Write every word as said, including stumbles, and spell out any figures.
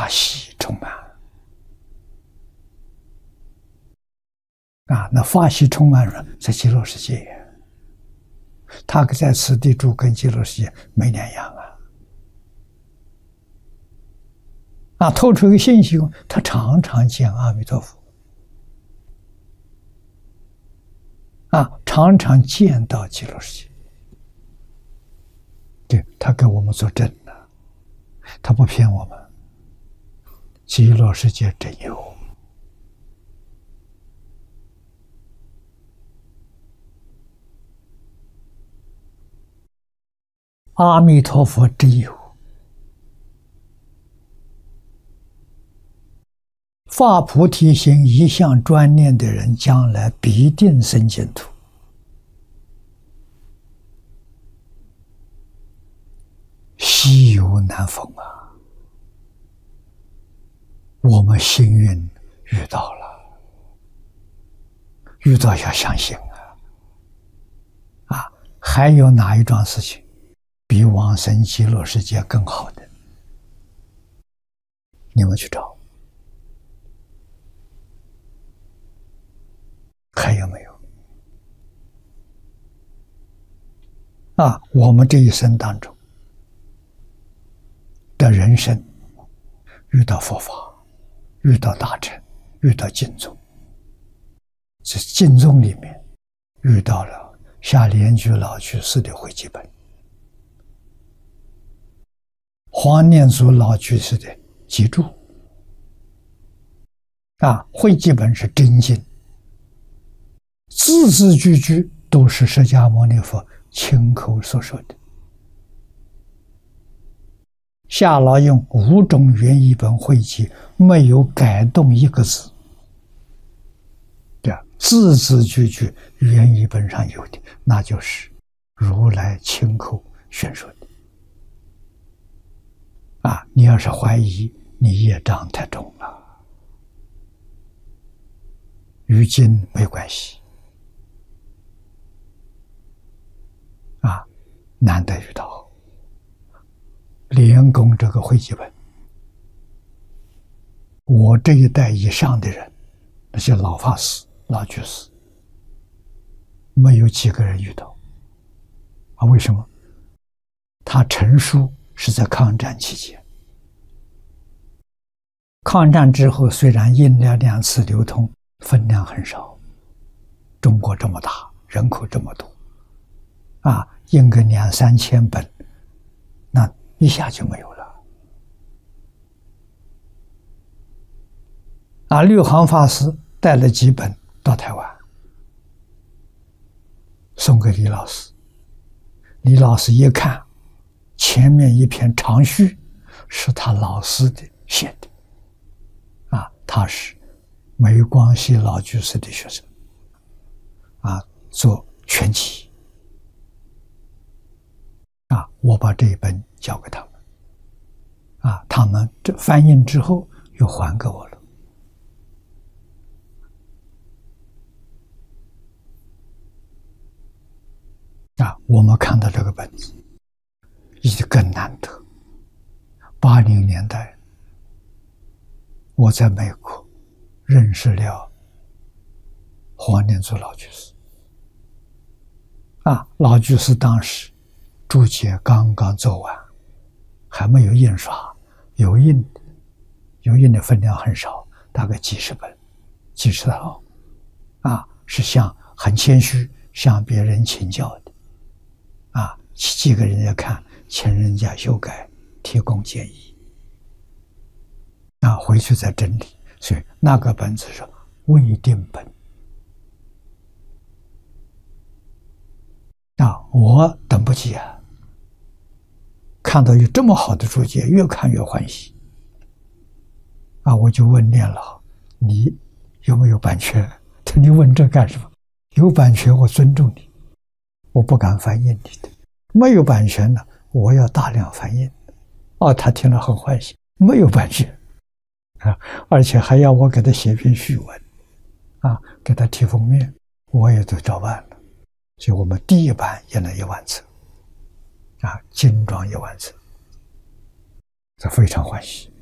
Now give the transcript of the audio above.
法喜充满啊！那法喜充满了，在极乐世界，他在此地住跟极乐世界没两样啊！啊，透出一个信息，他常常见阿弥陀佛，啊，常常见到极乐世界，对，他给我们作证了，他不骗我们，极乐世界真有。阿弥陀佛真有，发菩提心一向专念的人，将来必定生净土。稀有难逢啊！我们幸运遇到了，遇到要相信啊！啊，还有哪一桩事情比往生极乐世界更好的？你们去找，还有没有？啊，我们这一生当中的人生，遇到佛法，遇到大乘，遇到经宗，这经宗里面遇到了下莲居老居士的汇集本，黄念祖老居士的集注，啊，汇集本是真经，字字句句都是释迦牟尼佛亲口所说的。夏老用五种原译本汇集，没有改动一个字，对啊，字字句句原译本上有的，那就是如来亲口宣说的。啊，你要是怀疑，你业障太重了，与经没关系。啊，难得遇到莲公这个汇集本，我这一代以上的人，那些老法师、老居士，没有几个人遇到。啊，为什么？他成书是在抗战期间，抗战之后虽然印了两次流通，分量很少，中国这么大，人口这么多，啊，印个两三千本，那一下就没有了。啊，六行法师带了几本到台湾，送给李老师。李老师一看，前面一篇长序是他老师的写的，啊，他是梅光熙老居士的学生，啊，做全集。啊，我把这一本交给他们，啊，他们这翻印之后又还给我了。啊，我们看到这个本子，已经更难得。八零年代，我在美国认识了黄念祖老居士。啊，老居士当时注解刚刚做完，还没有印刷，有印的，有印的分量很少，大概几十本，几十套，啊，是向很谦虚向别人请教的，啊，寄给人家看，请人家修改，提供建议，啊，回去再整理，所以那个本子是未定本。啊，我等不及啊！看到有这么好的注解，越看越欢喜。啊，我就问念老，你有没有版权？他你问这干什么？有版权我尊重你，我不敢翻印你的。没有版权呢，我要大量翻印。哦，他听了很欢喜，没有版权啊，而且还要我给他写篇序文，啊，给他提封面，我也都照办了。所以我们第一版印了一万册，啊，精装一万册，这非常欢喜。